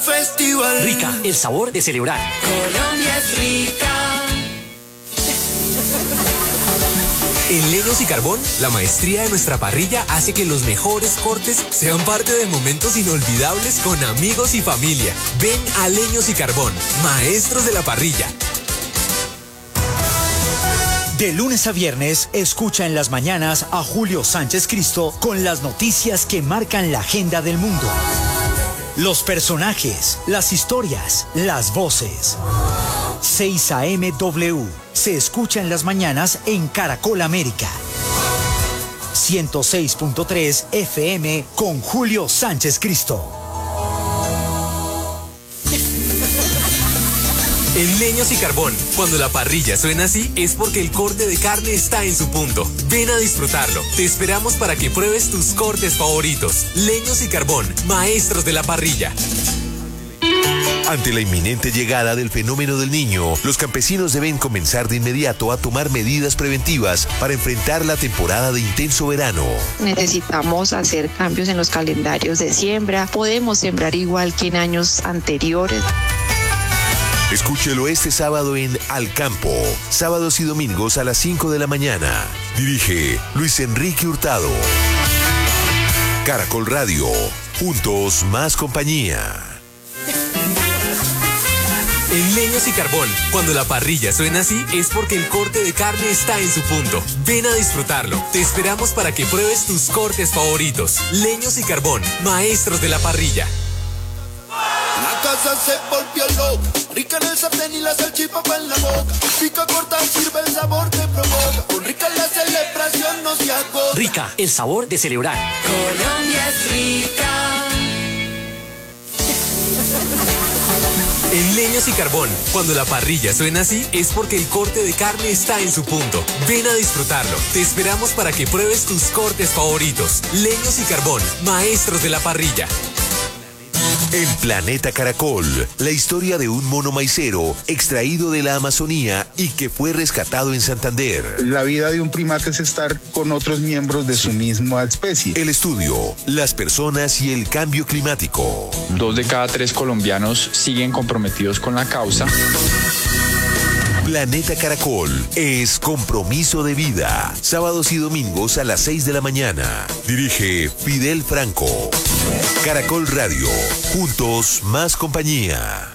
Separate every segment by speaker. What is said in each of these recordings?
Speaker 1: festival.
Speaker 2: Rica, el sabor de celebrar.
Speaker 1: Colombia es rica.
Speaker 3: En Leños y Carbón, la maestría de nuestra parrilla hace que los mejores cortes sean parte de momentos inolvidables con amigos y familia. Ven a Leños y Carbón, maestros de la parrilla.
Speaker 4: De lunes a viernes, escucha en las mañanas a Julio Sánchez Cristo con las noticias que marcan la agenda del mundo. Los personajes, las historias, las voces. 6 AM W. Se escucha en las mañanas en Caracol América. 106.3 FM con Julio Sánchez Cristo.
Speaker 3: En Leños y Carbón, cuando la parrilla suena así, es porque el corte de carne está en su punto. Ven a disfrutarlo. Te esperamos para que pruebes tus cortes favoritos. Leños y Carbón, maestros de la parrilla.
Speaker 5: Ante la inminente llegada del fenómeno del Niño, los campesinos deben comenzar de inmediato a tomar medidas preventivas para enfrentar la temporada de intenso verano.
Speaker 6: Necesitamos hacer cambios en los calendarios de siembra. Podemos sembrar igual que en años anteriores.
Speaker 5: Escúchelo este sábado en Al Campo, sábados y domingos a las 5 de la mañana. Dirige Luis Enrique Hurtado. Caracol Radio, juntos más compañía.
Speaker 3: En Leños y Carbón, cuando la parrilla suena así, es porque el corte de carne está en su punto. Ven a disfrutarlo. Te esperamos para que pruebes tus cortes favoritos. Leños y Carbón, maestros de la parrilla.
Speaker 1: La casa se volvió loca, rica en el sartén y la salchipapa en la boca. Pica corta, sirve el sabor que provoca. Con Rica la celebración no se agota.
Speaker 2: Rica, el sabor de celebrar.
Speaker 1: Colombia es rica.
Speaker 3: En Leños y Carbón, cuando la parrilla suena así, es porque el corte de carne está en su punto. Ven a disfrutarlo. Te esperamos para que pruebes tus cortes favoritos. Leños y Carbón, maestros de la parrilla.
Speaker 5: En Planeta Caracol, la historia de un mono maicero extraído de la Amazonía y que fue rescatado en Santander.
Speaker 7: La vida de un primate es estar con otros miembros de su misma especie.
Speaker 5: El estudio, las personas y el cambio climático.
Speaker 8: 2 de cada 3 colombianos siguen comprometidos con la causa.
Speaker 5: Planeta Caracol es compromiso de vida. Sábados y domingos a las 6 de la mañana. Dirige Fidel Franco. Caracol Radio. Juntos más compañía.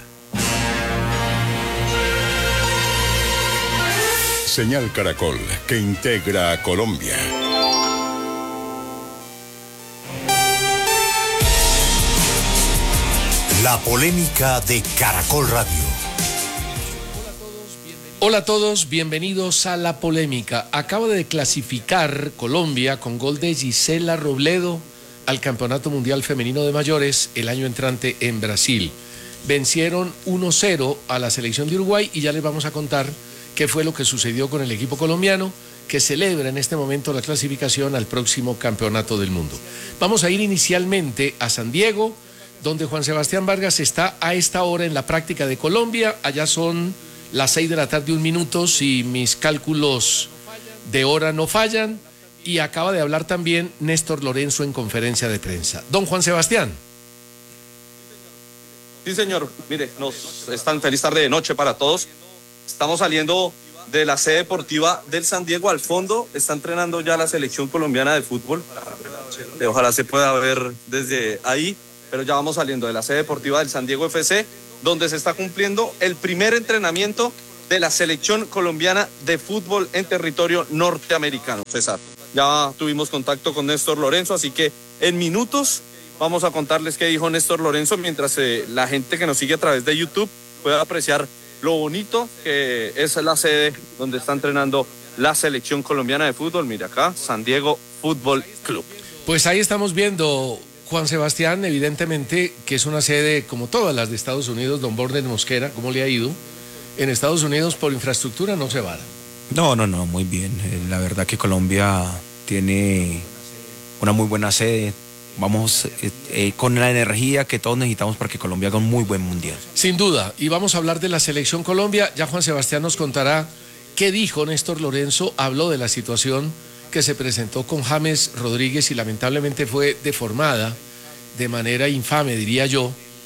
Speaker 9: Señal Caracol, que integra a Colombia.
Speaker 4: La polémica de Caracol Radio.
Speaker 10: Hola a todos, bienvenidos a La Polémica. Acaba de clasificar Colombia con gol de Gisela Robledo al Campeonato Mundial Femenino de Mayores el año entrante en Brasil. Vencieron 1-0 a la selección de Uruguay y ya les vamos a contar qué fue lo que sucedió con el equipo colombiano que celebra en este momento la clasificación al próximo Campeonato del Mundo. Vamos a ir inicialmente a San Diego, donde Juan Sebastián Vargas está a esta hora en la práctica de Colombia. Allá son las 6 de la tarde, 1 minuto, si mis cálculos de hora no fallan, y acaba de hablar también Néstor Lorenzo en conferencia de prensa. Don Juan Sebastián.
Speaker 11: Sí, señor. Mire, están feliz tarde de noche para todos. Estamos saliendo de la sede deportiva del San Diego. Al fondo está entrenando ya la selección colombiana de fútbol. Ojalá se pueda ver desde ahí, pero ya vamos saliendo de la sede deportiva del San Diego FC, donde se está cumpliendo el primer entrenamiento de la selección colombiana de fútbol en territorio norteamericano. César, ya tuvimos contacto con Néstor Lorenzo, así que en minutos vamos a contarles qué dijo Néstor Lorenzo, mientras la gente que nos sigue a través de YouTube pueda apreciar lo bonito que es la sede donde está entrenando la selección colombiana de fútbol. Mira acá, San Diego Fútbol Club.
Speaker 10: Pues ahí estamos viendo, Juan Sebastián, evidentemente que es una sede como todas las de Estados Unidos. Don Bornes Mosquera, ¿cómo le ha ido? En Estados Unidos por infraestructura no se va.
Speaker 12: No, muy bien. La verdad que Colombia tiene una muy buena sede. Vamos con la energía que todos necesitamos para que Colombia haga un muy buen mundial.
Speaker 10: Sin duda, y vamos a hablar de la selección Colombia. Ya Juan Sebastián nos contará qué dijo Néstor Lorenzo. Habló de la situación que se presentó con James Rodríguez y lamentablemente fue deformada de manera infame, diría yo.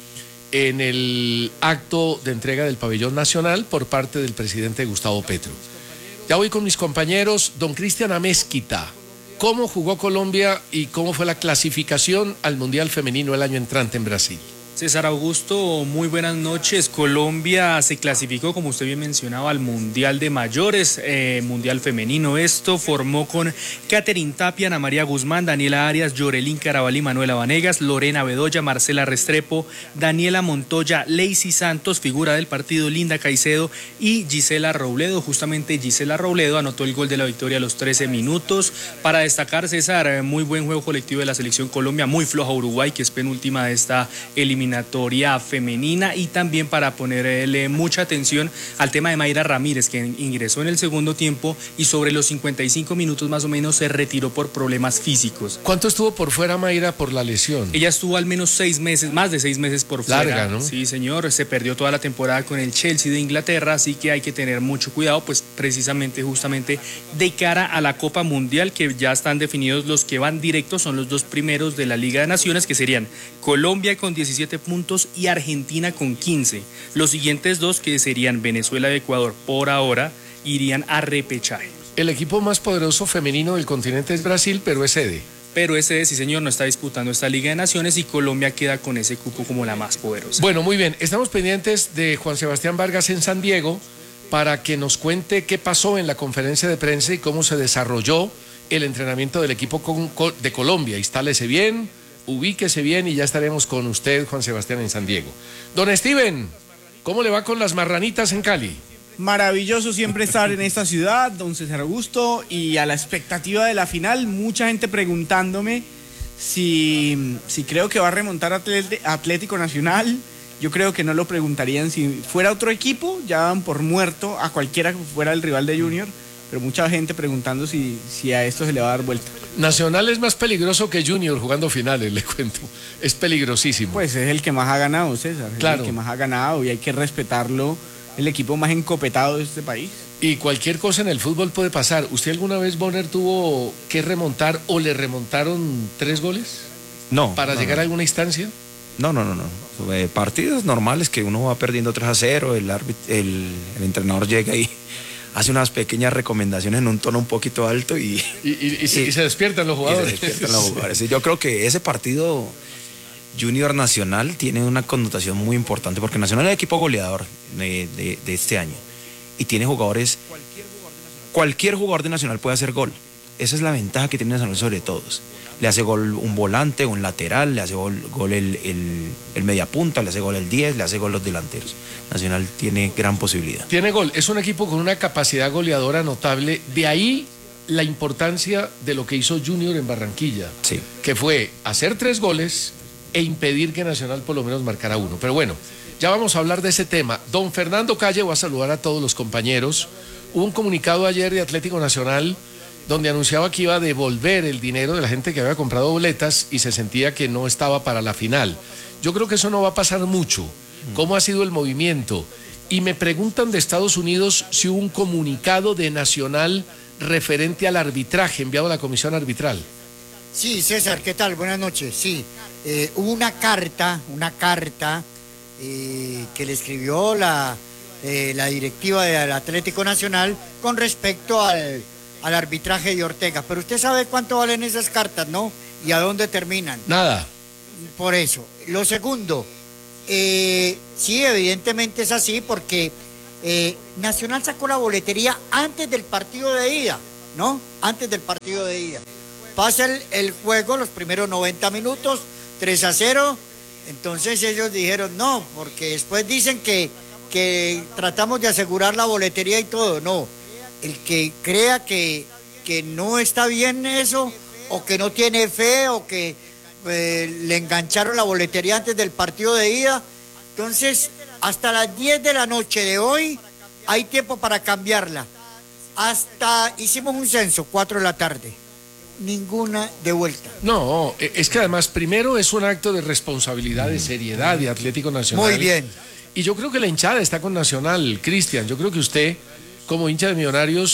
Speaker 10: en el acto de entrega del pabellón nacional por parte del presidente Gustavo Petro. Ya voy con mis compañeros. Don Cristian Amezquita, ¿cómo jugó Colombia y cómo fue la clasificación al Mundial Femenino el año entrante en Brasil?
Speaker 13: César Augusto, muy buenas noches. Colombia se clasificó, como usted bien mencionaba, al Mundial de Mayores, Mundial Femenino. Esto formó con Catherine Tapia, Ana María Guzmán, Daniela Arias, Yorelín Carabalí, Manuela Vanegas, Lorena Bedoya, Marcela Restrepo, Daniela Montoya, Lacey Santos, figura del partido, Linda Caicedo y Gisela Robledo. Justamente Gisela Robledo anotó el gol de la victoria a los 13 minutos. Para destacar, César, muy buen juego colectivo de la selección Colombia, muy floja Uruguay, que es penúltima de esta eliminatoria femenina, y también para ponerle mucha atención al tema de Mayra Ramírez, que ingresó en el segundo tiempo y sobre los 55 minutos más o menos se retiró por problemas físicos.
Speaker 10: ¿Cuánto estuvo por fuera Mayra por la lesión?
Speaker 13: Ella estuvo al menos 6 meses, más de 6 meses por fuera.
Speaker 10: Larga, ¿no?
Speaker 13: Sí, señor, se perdió toda la temporada con el Chelsea de Inglaterra, así que hay que tener mucho cuidado, pues precisamente justamente de cara a la Copa Mundial, que ya están definidos los que van directos, son los 2 primeros de la Liga de Naciones, que serían Colombia con 17 puntos y Argentina con 15. Los siguientes 2, que serían Venezuela y Ecuador, por ahora irían a repechaje.
Speaker 10: El equipo más poderoso femenino del continente es Brasil, pero es sede.
Speaker 13: Pero ese, sí señor, no está disputando esta Liga de Naciones y Colombia queda con ese cupo como la más poderosa.
Speaker 10: Bueno, muy bien, estamos pendientes de Juan Sebastián Vargas en San Diego para que nos cuente qué pasó en la conferencia de prensa y cómo se desarrolló el entrenamiento del equipo de Colombia. Instálese bien, ubíquese bien y ya estaremos con usted, Juan Sebastián, en San Diego. Don Steven, ¿cómo le va con las marranitas en Cali?
Speaker 14: Maravilloso siempre estar en esta ciudad, don César Augusto, y a la expectativa de la final, mucha gente preguntándome si creo que va a remontar Atlético Nacional. Yo creo que no lo preguntarían si fuera otro equipo, ya dan por muerto a cualquiera que fuera el rival de Junior, pero mucha gente preguntando si a esto se le va a dar vuelta.
Speaker 10: Nacional es más peligroso que Junior jugando finales, le cuento. Es peligrosísimo.
Speaker 14: Pues es el que más ha ganado, César.
Speaker 10: Claro.
Speaker 14: Es el que más ha ganado y hay que respetarlo, el equipo más encopetado de este país.
Speaker 10: Y cualquier cosa en el fútbol puede pasar. ¿Usted alguna vez, Bonner, tuvo que remontar o le remontaron 3 goles?
Speaker 12: No.
Speaker 10: ¿Para llegar a alguna instancia?
Speaker 12: No. Partidos normales que uno va perdiendo 3-0, el entrenador llega y hace unas pequeñas recomendaciones en un tono un poquito alto y
Speaker 10: se despiertan los jugadores.
Speaker 12: Sí, yo creo que ese partido Junior Nacional tiene una connotación muy importante porque Nacional es el equipo goleador de este año y tiene jugadores, cualquier jugador de Nacional puede hacer gol. Esa es la ventaja que tiene Nacional sobre todos. Le hace gol un volante, un lateral, le hace gol el mediapunta, le hace gol el 10, le hace gol los delanteros. Nacional tiene gran posibilidad.
Speaker 10: Tiene gol, es un equipo con una capacidad goleadora notable. De ahí la importancia de lo que hizo Junior en Barranquilla,
Speaker 12: sí,
Speaker 10: que fue hacer 3 goles e impedir que Nacional por lo menos marcara 1. Pero bueno, ya vamos a hablar de ese tema. Don Fernando Calle, voy a saludar a todos los compañeros. Hubo un comunicado ayer de Atlético Nacional donde anunciaba que iba a devolver el dinero de la gente que había comprado boletas y se sentía que no estaba para la final. Yo creo que eso no va a pasar mucho. ¿Cómo ha sido el movimiento? Y me preguntan de Estados Unidos si hubo un comunicado de Nacional referente al arbitraje enviado a la comisión arbitral.
Speaker 15: Sí, César, ¿qué tal? Buenas noches. Sí, hubo una carta que le escribió la directiva del Atlético Nacional con respecto al arbitraje de Ortega. Pero usted sabe cuánto valen esas cartas, ¿no? ¿Y a dónde terminan?
Speaker 10: Nada.
Speaker 15: Por eso. Lo segundo, sí, evidentemente es así porque Nacional sacó la boletería antes del partido de ida, ¿no? Antes del partido de ida. Pasa el juego, los primeros 90 minutos, 3-0. Entonces ellos dijeron no, porque después dicen que tratamos de asegurar la boletería y todo. No. El que crea que no está bien eso, o que no tiene fe, o que le engancharon la boletería antes del partido de ida, entonces hasta las 10 de la noche de hoy hay tiempo para cambiarla. Hasta hicimos un censo, 4 de la tarde, ninguna de vuelta.
Speaker 10: No, es que además primero es un acto de responsabilidad, de seriedad de Atlético Nacional.
Speaker 15: Muy bien.
Speaker 10: Y yo creo que la hinchada está con Nacional, Cristian. Yo creo que usted, como hincha de Millonarios,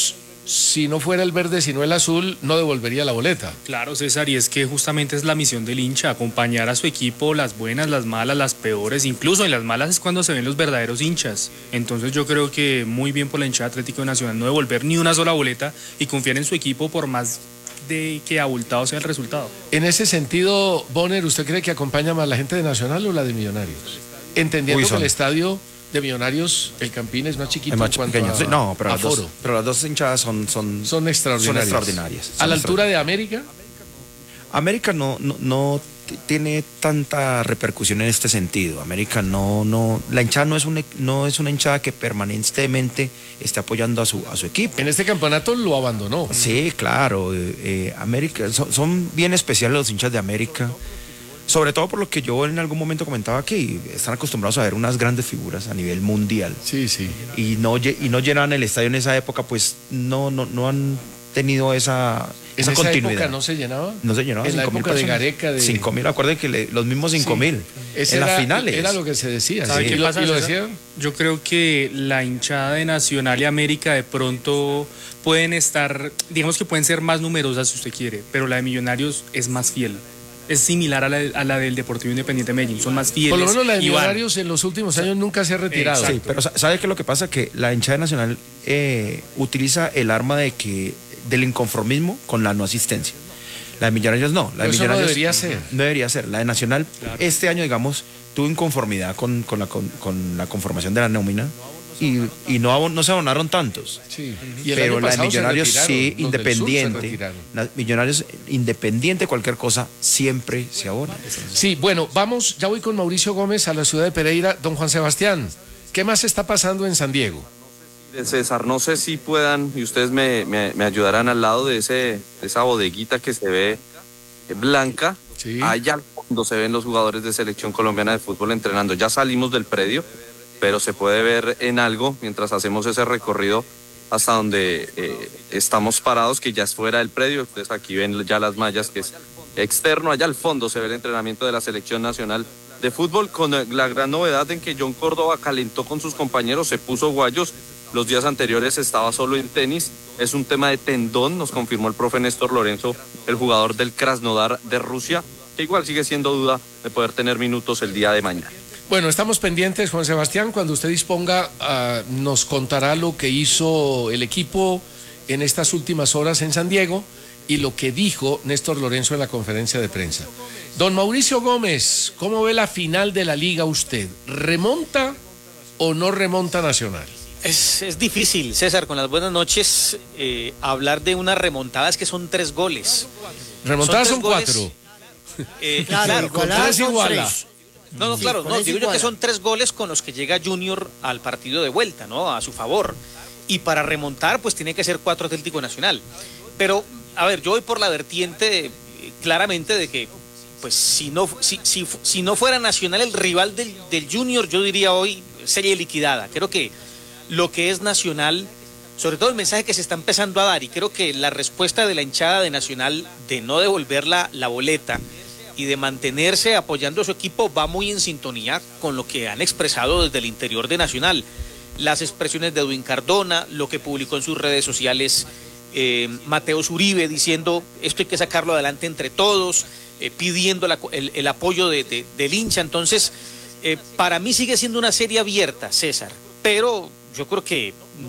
Speaker 10: si no fuera el verde, sino el azul, no devolvería la boleta.
Speaker 13: Claro, César, y es que justamente es la misión del hincha, acompañar a su equipo, las buenas, las malas, las peores, incluso en las malas es cuando se ven los verdaderos hinchas. Entonces yo creo que muy bien por la hinchada Atlético Nacional no devolver ni una sola boleta y confiar en su equipo por más de que abultado sea el resultado.
Speaker 10: En ese sentido, Bonner, ¿usted cree que acompaña más la gente de Nacional o la de Millonarios? Entendiendo que el estadio de Millonarios, el Campín, es más chiquito en cuanto a
Speaker 12: no, pero
Speaker 10: aforo.
Speaker 12: Las dos hinchadas son extraordinarias.
Speaker 10: ¿A la altura de América?
Speaker 12: América no tiene tanta repercusión en este sentido. América la hinchada no es una hinchada que permanentemente esté apoyando a su equipo.
Speaker 10: En este campeonato lo abandonó.
Speaker 12: Sí, claro. América son bien especiales los hinchas de América. Sobre todo por lo que yo en algún momento comentaba aquí, están acostumbrados a ver unas grandes figuras a nivel mundial.
Speaker 10: Sí, sí.
Speaker 12: Y no llenaban el estadio en esa época, pues no han tenido esa continuidad. ¿En esa época
Speaker 10: no se llenaba?
Speaker 12: No se llenaba.
Speaker 10: En la época de Gareca.
Speaker 12: 5.000, acuérdense que los mismos 5.000 en las finales.
Speaker 10: Era lo que se decía.
Speaker 13: ¿Sabe qué pasa, César? Decía? Yo creo que la hinchada de Nacional y América de pronto pueden estar, digamos que pueden ser más numerosas si usted quiere, pero la de Millonarios es más fiel. Es similar a la del Deportivo Independiente de Medellín, son más fieles.
Speaker 10: Por lo menos la de Millonarios en los últimos años nunca se ha retirado.
Speaker 12: Sí, pero ¿sabe qué es lo que pasa? Que la hinchada Nacional utiliza el arma del inconformismo con la no asistencia. La de Millonarios no. La de Millonarios
Speaker 10: no debería ser.
Speaker 12: No debería ser. La de Nacional, claro. Este año, digamos, tuvo inconformidad con la conformación de la nómina. Y no se abonaron tantos.
Speaker 10: Sí.
Speaker 12: Pero la de Millonarios sí, Millonarios independiente de cualquier cosa, siempre se abona.
Speaker 10: Sí, bueno, ya voy con Mauricio Gómez a la ciudad de Pereira. Don Juan Sebastián, ¿qué más está pasando en San Diego?
Speaker 11: César, no sé si puedan, y ustedes me ayudarán al lado de esa bodeguita que se ve blanca. Sí. Allá al fondo se ven los jugadores de Selección Colombiana de Fútbol entrenando. Ya salimos del predio, pero se puede ver en algo mientras hacemos ese recorrido hasta donde estamos parados, que ya es fuera del predio. Entonces aquí ven ya las mallas, que es externo. Allá al fondo se ve el entrenamiento de la Selección Nacional de Fútbol, con la gran novedad en que John Córdoba calentó con sus compañeros, se puso guayos. Los días anteriores estaba solo en tenis. Es un tema de tendón, nos confirmó el profe Néstor Lorenzo, el jugador del Krasnodar de Rusia, que igual sigue siendo duda de poder tener minutos el día de mañana.
Speaker 10: Bueno, estamos pendientes, Juan Sebastián. Cuando usted disponga, nos contará lo que hizo el equipo en estas últimas horas en San Diego y lo que dijo Néstor Lorenzo en la conferencia de prensa. Don Mauricio Gómez, ¿cómo ve la final de la Liga usted? ¿Remonta o no remonta Nacional?
Speaker 16: Es difícil, César, con las buenas noches, hablar de una remontada. Es que son 3 goles.
Speaker 10: Remontadas son 4.
Speaker 16: Claro,
Speaker 10: con 3 iguala.
Speaker 16: No, claro, digo yo que son 3 goles con los que llega Junior al partido de vuelta, ¿no? A su favor. Y para remontar, pues tiene que ser 4 Atlético Nacional. Pero, a ver, yo voy por la vertiente claramente de que, pues, si no fuera Nacional el rival del Junior, yo diría hoy serie liquidada. Creo que lo que es Nacional, sobre todo el mensaje que se está empezando a dar, y creo que la respuesta de la hinchada de Nacional de no devolver la boleta y de mantenerse apoyando a su equipo va muy en sintonía con lo que han expresado desde el interior de Nacional. Las expresiones de Edwin Cardona, lo que publicó en sus redes sociales Mateo Zuribe, diciendo esto hay que sacarlo adelante entre todos, pidiendo el apoyo del hincha. Entonces, para mí sigue siendo una serie abierta, César, pero yo creo que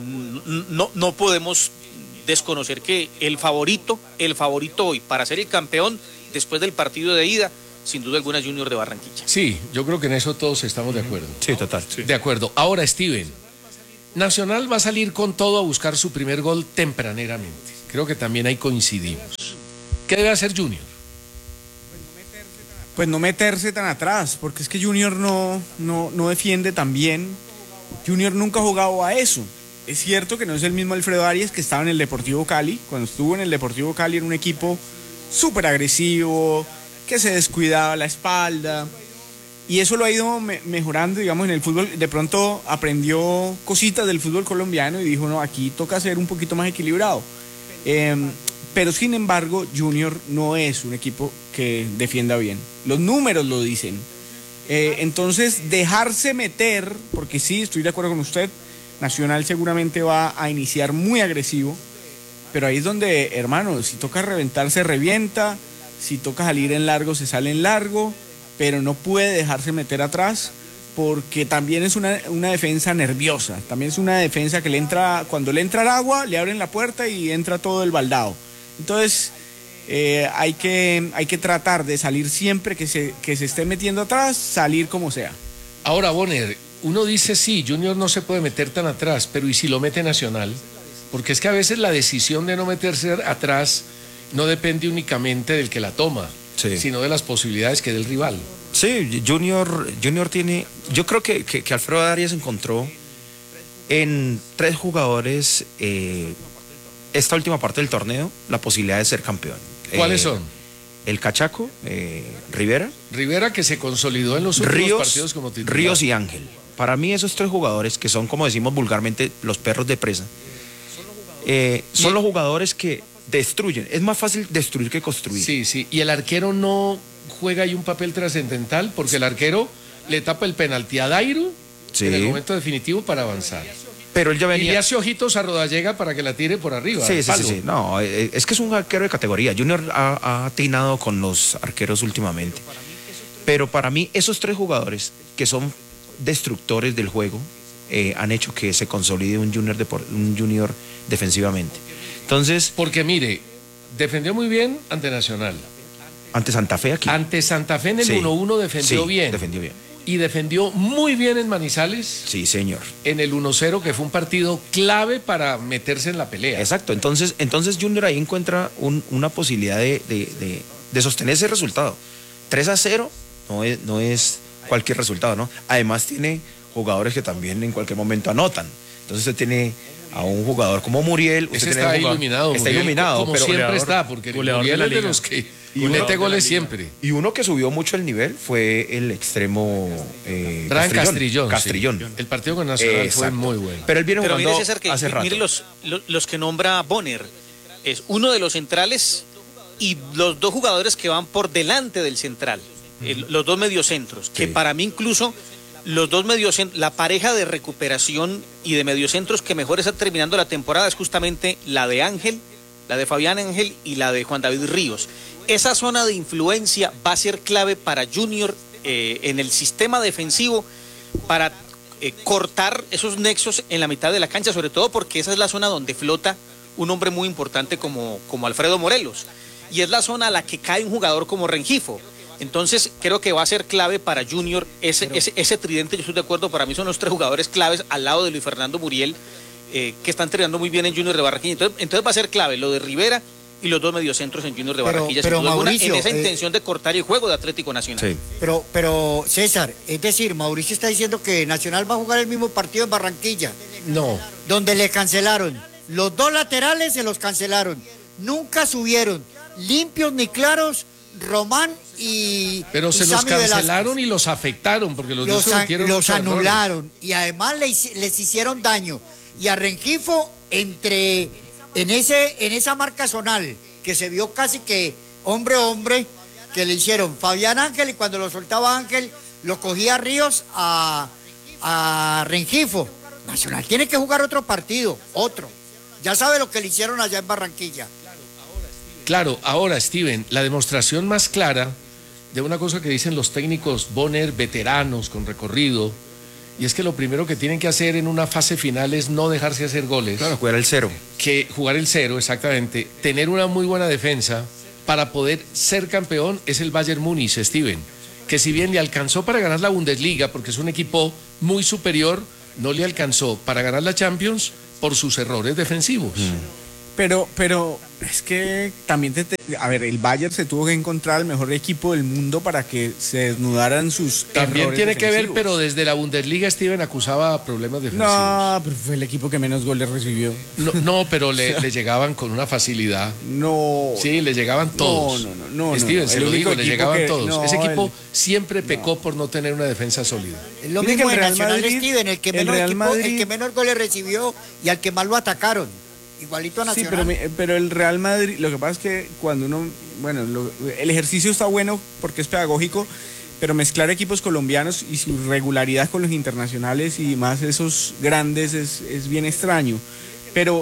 Speaker 16: no podemos desconocer que el favorito hoy para ser el campeón después del partido de ida, sin duda alguna, Junior de Barranquilla.
Speaker 10: Sí, yo creo que en eso todos estamos de acuerdo.
Speaker 12: Sí, total. Sí.
Speaker 10: De acuerdo. Ahora, Steven, Nacional va a salir con todo a buscar su primer gol tempraneramente. Creo que también ahí coincidimos. ¿Qué debe hacer Junior?
Speaker 14: Pues no meterse tan atrás, porque es que Junior no defiende tan bien. Junior nunca ha jugado a eso. Es cierto que no es el mismo Alfredo Arias que estaba en el Deportivo Cali. Cuando estuvo en el Deportivo Cali era un equipo súper agresivo, que se descuidaba la espalda, y eso lo ha ido mejorando, digamos, en el fútbol. De pronto aprendió cositas del fútbol colombiano y dijo, no, aquí toca ser un poquito más equilibrado. Pero sin embargo, Junior no es un equipo que defienda bien. Los números lo dicen. Entonces, dejarse meter, porque sí, estoy de acuerdo con usted, Nacional seguramente va a iniciar muy agresivo, pero ahí es donde, hermano, si toca reventar, se revienta, si toca salir en largo, se sale en largo, pero no puede dejarse meter atrás, porque también es una defensa nerviosa, también es una defensa que cuando le entra el agua, le abren la puerta y entra todo el baldado. Entonces, hay que tratar de salir siempre que se esté metiendo atrás, salir como sea.
Speaker 10: Ahora, Bonner, uno dice sí, Junior no se puede meter tan atrás, pero ¿y si lo mete Nacional? Porque es que a veces la decisión de no meterse atrás no depende únicamente del que la toma, sino de las posibilidades que dé el rival.
Speaker 12: Sí, Junior tiene, yo creo que Alfredo Arias encontró en 3 jugadores esta última parte del torneo la posibilidad de ser campeón.
Speaker 10: ¿Cuáles son?
Speaker 12: El Cachaco, Rivera.
Speaker 10: Rivera, que se consolidó en los últimos partidos como titular.
Speaker 12: Ríos y Ángel. Para mí esos 3 jugadores, que son, como decimos vulgarmente, los perros de presa, son los jugadores que destruyen. Es más fácil destruir que construir.
Speaker 10: Sí. Y el arquero no juega ahí un papel trascendental, porque el arquero le tapa el penalti a Dairo en el momento definitivo para avanzar.
Speaker 12: Pero él ya venía.
Speaker 10: Y le hace ojitos a Rodallega para que la tire por arriba.
Speaker 12: Sí. No, es que es un arquero de categoría. Junior ha atinado con los arqueros últimamente. Pero para mí, esos 3 jugadores que son destructores del juego han hecho que se consolide un Junior defensivamente. Entonces.
Speaker 10: Porque mire, defendió muy bien ante Nacional.
Speaker 12: Ante Santa Fe aquí.
Speaker 10: Ante Santa Fe en el 1-1 defendió bien.
Speaker 12: Defendió bien.
Speaker 10: Y defendió muy bien en Manizales.
Speaker 12: Sí, señor.
Speaker 10: En el 1-0, que fue un partido clave para meterse en la pelea.
Speaker 12: Exacto. Entonces Junior ahí encuentra una posibilidad de sostener ese resultado. 3-0 no es cualquier resultado, ¿no? Además tiene jugadores que también en cualquier momento anotan. Entonces usted tiene a un jugador como Muriel.
Speaker 10: Ese está iluminado.
Speaker 12: Está iluminado.
Speaker 10: Como
Speaker 12: pero
Speaker 10: siempre está, porque Muriel es de los que mete goles siempre.
Speaker 12: Y uno que subió mucho el nivel fue el extremo Castrillón.
Speaker 10: Sí. El partido con Nacional fue muy bueno.
Speaker 12: Pero él viene jugando
Speaker 16: mire, César,
Speaker 12: hace rato.
Speaker 16: Mire los que nombra Bonner. Es uno de los centrales y los 2 jugadores que van por delante del central. Los 2 mediocentros. Que para mí incluso los 2 mediocentros, la pareja de recuperación y de mediocentros que mejor está terminando la temporada es justamente la de Ángel, la de Fabián Ángel y la de Juan David Ríos. Esa zona de influencia va a ser clave para Junior en el sistema defensivo para cortar esos nexos en la mitad de la cancha, sobre todo porque esa es la zona donde flota un hombre muy importante como Alfredo Morelos, y es la zona a la que cae un jugador como Rengifo. Entonces creo que va a ser clave para Junior ese tridente. Yo estoy de acuerdo, para mí son los 3 jugadores claves al lado de Luis Fernando Muriel, que están entrenando muy bien en Junior de Barranquilla. Entonces va a ser clave lo de Rivera y los 2 mediocentros en Junior de Barranquilla,
Speaker 15: pero Mauricio,
Speaker 16: en esa intención de cortar el juego de Atlético Nacional.
Speaker 12: Sí.
Speaker 15: Pero César, es decir, Mauricio está diciendo que Nacional va a jugar el mismo partido en Barranquilla.
Speaker 10: No.
Speaker 15: Donde le cancelaron. Los 2 laterales se los cancelaron. Nunca subieron, limpios ni claros, Román y
Speaker 10: Pero se los cancelaron y los afectaron, porque los
Speaker 15: anularon. Y además les hicieron daño. Y a Rengifo en esa marca zonal, que se vio casi que hombre a hombre, que le hicieron Fabián Ángel, y cuando lo soltaba Ángel, lo cogía Ríos a Rengifo. Nacional tiene que jugar otro partido, otro. Ya sabe lo que le hicieron allá en Barranquilla.
Speaker 10: Claro, ahora, Steven, la demostración más clara de una cosa que dicen los técnicos Bonner, veteranos con recorrido, y es que lo primero que tienen que hacer en una fase final es no dejarse hacer goles.
Speaker 12: Claro, jugar el 0.
Speaker 10: Jugar el 0, exactamente. Tener una muy buena defensa para poder ser campeón es el Bayern Múnich, Steven, que si bien le alcanzó para ganar la Bundesliga, porque es un equipo muy superior, no le alcanzó para ganar la Champions por sus errores defensivos.
Speaker 14: Pero es que también, el Bayern se tuvo que encontrar el mejor equipo del mundo para que se desnudaran sus
Speaker 10: También
Speaker 14: errores
Speaker 10: tiene
Speaker 14: defensivos.
Speaker 10: que ver, pero desde la Bundesliga Steven acusaba problemas defensivos.
Speaker 14: No, pero fue el equipo que menos goles recibió.
Speaker 10: No, pero le llegaban con una facilidad.
Speaker 14: No.
Speaker 10: Sí, le llegaban todos.
Speaker 14: No.
Speaker 10: Steven, se lo digo, le llegaban todos.
Speaker 14: No,
Speaker 10: ese equipo siempre pecó por no tener una defensa sólida.
Speaker 15: Es lo mismo en Nacional, Steven, el que menos goles recibió y al que más lo atacaron. Igualito a Nacional.
Speaker 14: Sí, pero el Real Madrid, lo que pasa es que cuando uno, el ejercicio está bueno porque es pedagógico, pero mezclar equipos colombianos y su regularidad con los internacionales y más esos grandes es bien extraño. Pero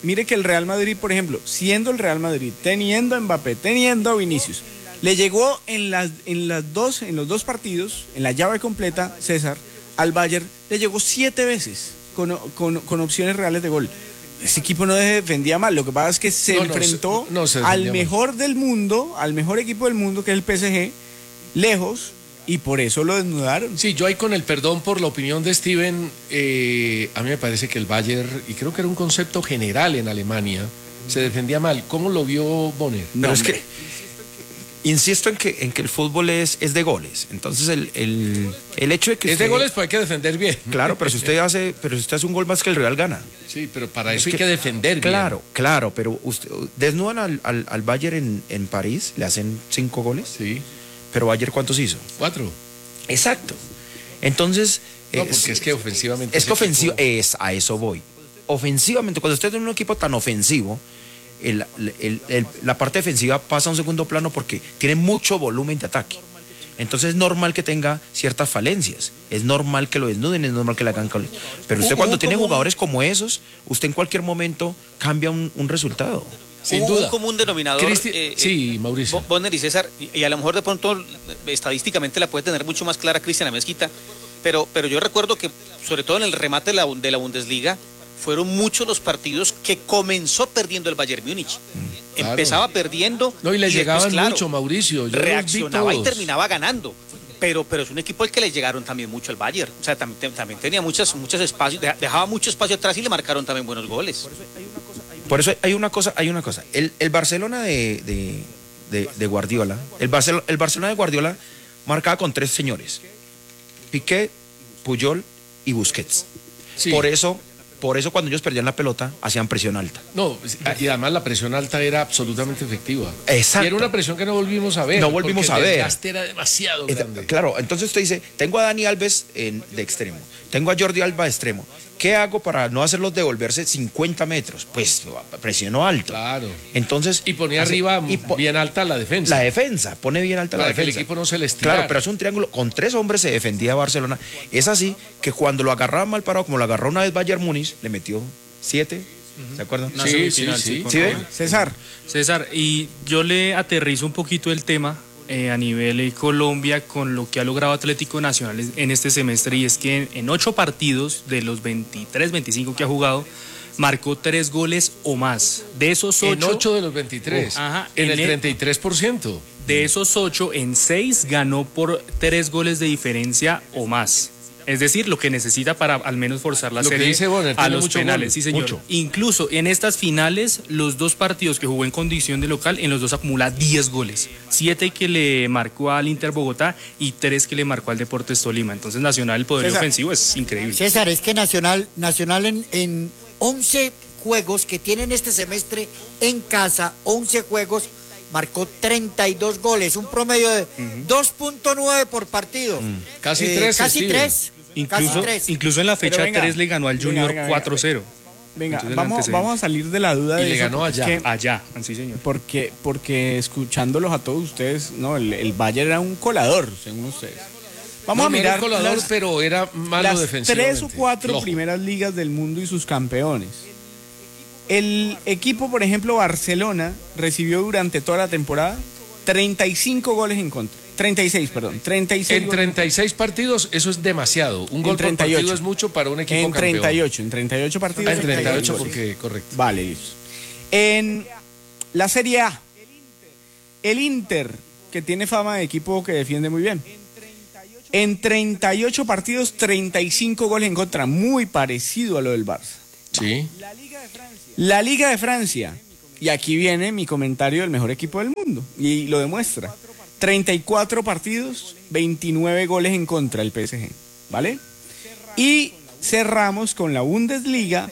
Speaker 14: mire que el Real Madrid, por ejemplo, siendo el Real Madrid, teniendo a Mbappé, teniendo a Vinicius, le llegó en los dos partidos, en la llave completa, César, al Bayern, le llegó 7 veces con opciones reales de gol. Ese equipo no defendía mal, lo que pasa es que se enfrentó al mejor del mundo, al mejor equipo del mundo, que es el PSG, lejos, y por eso lo desnudaron.
Speaker 10: Sí, yo ahí con el perdón por la opinión de Steven, a mí me parece que el Bayern, y creo que era un concepto general en Alemania, se defendía mal. ¿Cómo lo vio Bonner?
Speaker 12: No, es que insisto en que el fútbol es de goles. Entonces el hecho de que
Speaker 10: es de goles, pues hay que defender bien.
Speaker 12: Claro, pero si usted hace un gol más que el Real gana.
Speaker 10: Sí, pero para eso hay que defender bien.
Speaker 12: Claro, pero usted desnudan al Bayern en París, le hacen 5 goles.
Speaker 10: Sí.
Speaker 12: Pero Bayern, ¿cuántos hizo?
Speaker 10: 4.
Speaker 12: Exacto. Entonces
Speaker 10: no, porque es que ofensivamente
Speaker 12: a eso voy. Ofensivamente, cuando usted tiene un equipo tan ofensivo, la parte defensiva pasa a un segundo plano porque tiene mucho volumen de ataque. Entonces es normal que tenga ciertas falencias, es normal que lo desnuden, es normal que le hagan goles. Pero usted cuando tiene jugadores como esos, usted en cualquier momento cambia un resultado.
Speaker 16: Sin duda. Un común denominador.
Speaker 10: Sí, Mauricio.
Speaker 16: Bonner y César, y a lo mejor de pronto estadísticamente la puede tener mucho más clara Cristian Amezquita, pero yo recuerdo que sobre todo en el remate de la Bundesliga fueron muchos los partidos que comenzó perdiendo el Bayern Múnich. Claro. Empezaba perdiendo.
Speaker 10: No, y le llegaban mucho, Mauricio.
Speaker 16: Yo reaccionaba y terminaba ganando. Pero es un equipo al que le llegaron también mucho el Bayern. O sea, también tenía muchos espacios, dejaba mucho espacio atrás y le marcaron también buenos goles.
Speaker 12: Por eso hay una cosa. El Barcelona de Guardiola, el Barcelona de Guardiola marcaba con 3 señores: Piqué, Puyol y Busquets. Sí. Por eso cuando ellos perdían la pelota, hacían presión alta.
Speaker 10: No, y además la presión alta era absolutamente efectiva.
Speaker 12: Exacto.
Speaker 10: Y era una presión que no volvimos a ver.
Speaker 12: No volvimos a ver.
Speaker 10: El desgaste era demasiado grande.
Speaker 12: Claro, entonces usted dice, tengo a Dani Alves de extremo, tengo a Jordi Alba de extremo. ¿Qué hago para no hacerlos devolverse 50 metros? Pues presiono alto.
Speaker 10: Claro.
Speaker 12: Entonces,
Speaker 10: y ponía arriba bien alta la defensa.
Speaker 12: La defensa, pone bien alta la defensa.
Speaker 10: Para que el equipo no se les tirara.
Speaker 12: Claro, pero es un triángulo. Con 3 hombres se defendía Barcelona. Es así que cuando lo agarraba mal parado, como lo agarró una vez Bayern Múnich, le metió 7. ¿Se acuerdan?
Speaker 10: Sí.
Speaker 12: ¿Sí ve?
Speaker 13: César, y yo le aterrizo un poquito el tema a nivel Colombia con lo que ha logrado Atlético Nacional en este semestre, y es que en 8 partidos de los 23, 25 que ha jugado, marcó 3 goles o más. De esos 8...
Speaker 10: En 8 de los 23. En el 33%.
Speaker 13: De esos 8, en 6 ganó por 3 goles de diferencia o más. Es decir, lo que necesita para al menos forzar la serie
Speaker 10: dice Bonner,
Speaker 13: a los penales.
Speaker 10: Gol,
Speaker 13: sí, señor.
Speaker 10: Mucho.
Speaker 13: Incluso en estas finales, los 2 partidos que jugó en condición de local, en los 2 acumula 10 goles. 7 que le marcó al Inter Bogotá y 3 que le marcó al Deportes Tolima. Entonces Nacional, el poder ofensivo es increíble.
Speaker 15: César, es que Nacional en 11 juegos que tienen este semestre en casa, 11 juegos, marcó 32 goles, un promedio de 2.9 por partido.
Speaker 10: Casi 3.
Speaker 15: Casi 3.
Speaker 13: Incluso en la fecha 3 le ganó al Junior 4-0.
Speaker 14: Venga, vamos a salir de la duda de
Speaker 10: le ganó allá.
Speaker 13: Allá, sí señor.
Speaker 14: Porque escuchándolos a todos ustedes, no, el Bayern era un colador, según ustedes. Vamos a mirar
Speaker 10: no era colador, pero era malo defensivamente.
Speaker 14: 3 o 4 primeras ligas del mundo y sus campeones. El equipo, por ejemplo, Barcelona, recibió durante toda la temporada 35 goles en contra. 36
Speaker 10: en 36 partidos, eso es demasiado. Un gol por partido es mucho para un equipo campeón.
Speaker 14: En 38 partidos.
Speaker 10: En 38 porque, correcto.
Speaker 14: Vale, listo. En la Serie A, el Inter, que tiene fama de equipo que defiende muy bien. En 38 partidos, 35 goles en contra, muy parecido a lo del Barça.
Speaker 10: Sí.
Speaker 14: La Liga de Francia, y aquí viene mi comentario del mejor equipo del mundo, y lo demuestra. 34 partidos, 29 goles en contra el PSG, ¿vale? Y cerramos con la Bundesliga,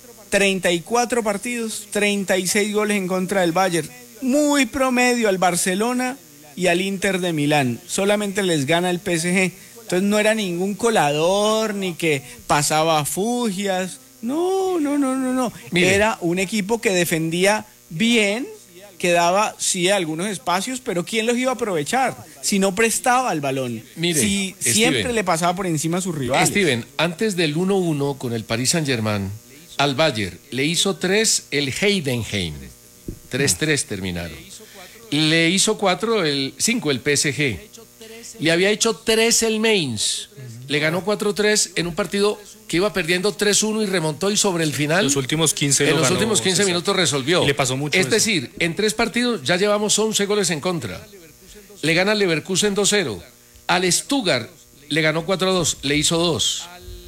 Speaker 14: 34 partidos, 36 goles en contra del Bayern. Muy promedio al Barcelona y al Inter de Milán. Solamente les gana el PSG. Entonces no era ningún colador, ni que pasaba fugias. No. Mire. Era un equipo que defendía bien, que daba, sí, algunos espacios, pero ¿quién los iba a aprovechar? Si no prestaba el balón.
Speaker 10: Mire,
Speaker 14: si siempre le pasaba por encima a sus rivales.
Speaker 10: Steven, antes del 1-1 con el Paris Saint-Germain, al Bayern. Le hizo 3 el Heidenheim. 3-3 terminaron. Le hizo 5 el PSG. Le había hecho 3 el Mainz. Le ganó 4-3 en un partido que iba perdiendo 3-1 y remontó, y sobre el final,
Speaker 13: los últimos 15
Speaker 10: en los últimos 15 minutos resolvió.
Speaker 13: Y le pasó mucho
Speaker 10: es
Speaker 13: eso.
Speaker 10: decir, en 3 partidos ya llevamos 11 goles en contra. Le gana al Leverkusen 2-0. Al Stuttgart le ganó 4-2, le hizo 2.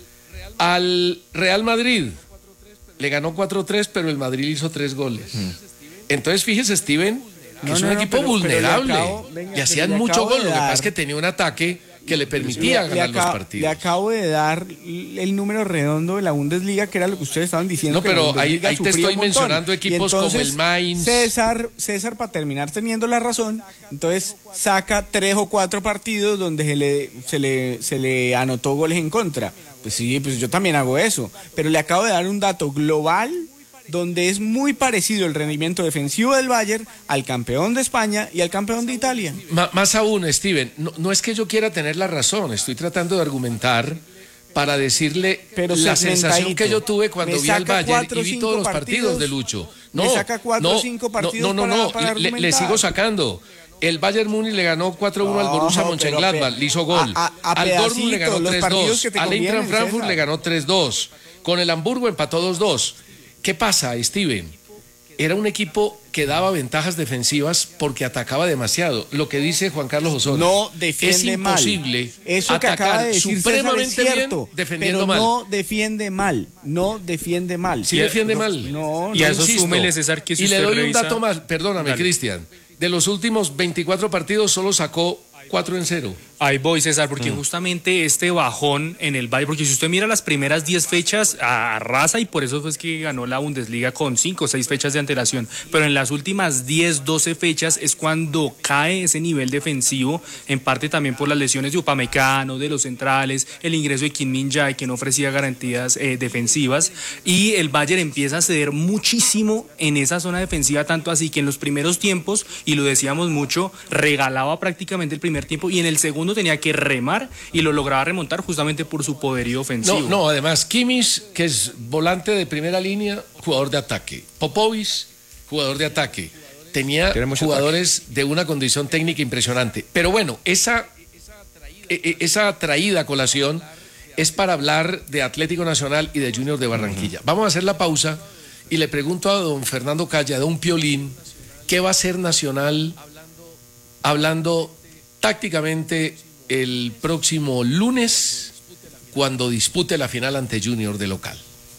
Speaker 10: Al Real Madrid le ganó 4-3, pero el Madrid hizo 3 goles. Entonces, fíjese, Steven, que es un equipo vulnerable. Le hacían mucho gol. Lo que pasa es que tenía un ataque que le permitía ganar los partidos.
Speaker 14: Le acabo de dar el número redondo de la Bundesliga, que era lo que ustedes estaban diciendo.
Speaker 10: No, pero ahí te estoy mencionando equipos como el Mainz.
Speaker 14: César, para terminar teniendo la razón, entonces saca 3 o 4 partidos donde se le anotó goles en contra. Pues sí, pues yo también hago eso. Pero le acabo de dar un dato global donde es muy parecido el rendimiento defensivo del Bayern al campeón de España y al campeón de Italia.
Speaker 10: Más aún, Steven, no es que yo quiera tener la razón, estoy tratando de argumentar para decirle la sensación que yo tuve cuando vi al Bayern y vi todos los partidos de Lucho.
Speaker 14: Me saca 4 o 5 partidos para argumentar.
Speaker 10: Le sigo sacando. El Bayern Múnich le ganó 4-1 al Borussia Mönchengladbach, le hizo gol. Al Dortmund le ganó 3-2. Al Eintracht Frankfurt le ganó 3-2. Con el Hamburgo empató 2-2. ¿Qué pasa, Steven? Era un equipo que daba ventajas defensivas porque atacaba demasiado. Lo que dice Juan Carlos Osorio.
Speaker 14: No defiende mal.
Speaker 10: Es imposible
Speaker 14: eso que acaba de decir
Speaker 10: supremamente
Speaker 14: César es cierto,
Speaker 10: bien defendiendo
Speaker 14: pero
Speaker 10: mal.
Speaker 14: No defiende mal.
Speaker 10: Sí defiende mal.
Speaker 14: No,
Speaker 13: y a eso súmele, César, que si
Speaker 10: y le
Speaker 13: usted
Speaker 10: doy
Speaker 13: revisa...
Speaker 10: un dato más, perdóname, Cristian. De los últimos 24 partidos solo sacó 4-0.
Speaker 13: Ahí voy, César, porque justamente este bajón en el Bayern, porque si usted mira las primeras 10 fechas, arrasa, y por eso fue que ganó la Bundesliga con 5 o 6 fechas de antelación, pero en las últimas 10, 12 fechas es cuando cae ese nivel defensivo, en parte también por las lesiones de Upamecano, de los centrales, el ingreso de Kim Min-jae, que no ofrecía garantías defensivas, y el Bayern empieza a ceder muchísimo en esa zona defensiva, tanto así que en los primeros tiempos, y lo decíamos mucho, regalaba prácticamente el primer tiempo, y en el segundo tenía que remar y lo lograba remontar justamente por su poderío ofensivo.
Speaker 10: No, además Kimmich, que es volante de primera línea, jugador de ataque. Popovic, jugador de ataque. Tenía jugadores de una condición técnica impresionante. Pero bueno, esa traída a colación es para hablar de Atlético Nacional y de Junior de Barranquilla. Vamos a hacer la pausa y le pregunto a don Fernando Calle, a don Piolín, ¿qué va a hacer Nacional hablando tácticamente el próximo lunes cuando dispute la final ante Junior de local?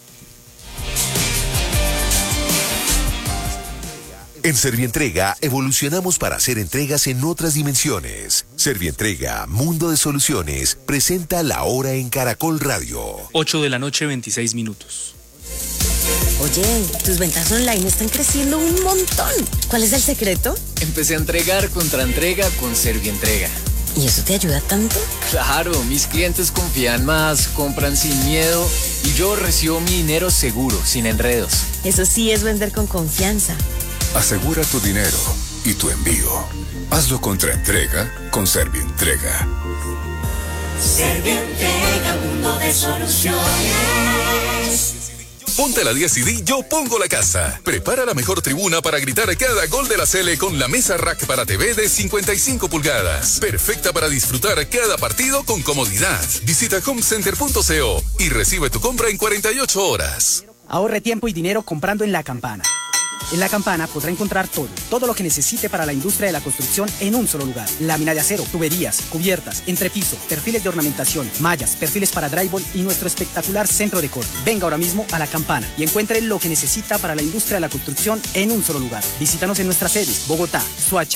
Speaker 5: En Servientrega evolucionamos para hacer entregas en otras dimensiones. Servientrega, Mundo de Soluciones, presenta La Hora en Caracol Radio.
Speaker 13: 8 de la noche, 26 minutos.
Speaker 17: Oye, tus ventas online están creciendo un montón. ¿Cuál es el secreto?
Speaker 18: Empecé a entregar contra entrega con Servientrega.
Speaker 17: ¿Y eso te ayuda tanto?
Speaker 18: Claro, mis clientes confían más, compran sin miedo y yo recibo mi dinero seguro, sin enredos.
Speaker 17: Eso sí es vender con confianza.
Speaker 19: Asegura tu dinero y tu envío. Hazlo contra entrega con Servientrega.
Speaker 1: Servientrega, mundo de soluciones.
Speaker 19: Ponte la 10 y yo pongo la casa. Prepara la mejor tribuna para gritar cada gol de la Sele con la mesa rack para TV de 55 pulgadas. Perfecta para disfrutar cada partido con comodidad. Visita homecenter.co y recibe tu compra en 48 horas.
Speaker 20: Ahorre tiempo y dinero comprando en La Campana. En La Campana podrá encontrar todo lo que necesite para la industria de la construcción en un solo lugar. Lámina de acero, tuberías, cubiertas, entrepiso, perfiles de ornamentación, mallas, perfiles para drywall y nuestro espectacular centro de corte. Venga ahora mismo a La Campana y encuentre lo que necesita para la industria de la construcción en un solo lugar. Visítanos en nuestras sedes: Bogotá, Soacha,